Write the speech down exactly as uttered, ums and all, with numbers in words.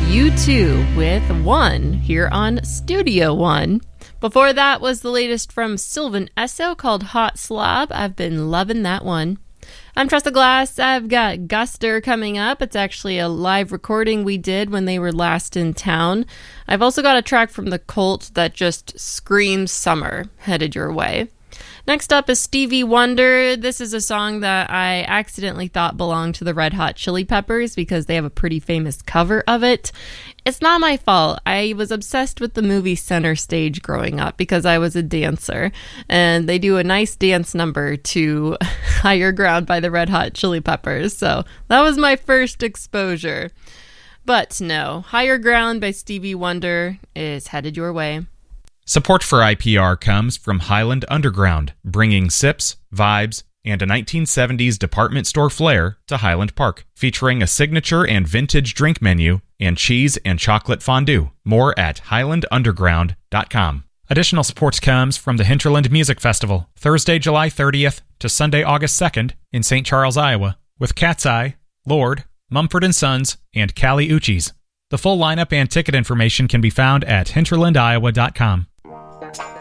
U two with One here on Studio One. Before that was the latest from Sylvan Esso called Hot Slob. I've been loving that one. I'm Tressa Glass. I've got Guster coming up. It's actually a live recording we did when they were last in town. I've also got a track from The Cult that just screams summer headed your way. Next up is Stevie Wonder. This is a song that I accidentally thought belonged to the Red Hot Chili Peppers because they have a pretty famous cover of it. It's not my fault. I was obsessed with the movie Center Stage growing up because I was a dancer, and they do a nice dance number to Higher Ground by the Red Hot Chili Peppers, so that was my first exposure. But no, Higher Ground by Stevie Wonder is headed your way. Support for I P R comes from Highland Underground, bringing sips, vibes, and a nineteen seventies department store flair to Highland Park, featuring a signature and vintage drink menu and cheese and chocolate fondue. More at highland underground dot com. Additional support comes from the Hinterland Music Festival, Thursday, July thirtieth to Sunday, August second in Saint Charles, Iowa, with Cat's Eye, Lord, Mumford and Sons, and Cali Uchis. The full lineup and ticket information can be found at hinterland iowa dot com.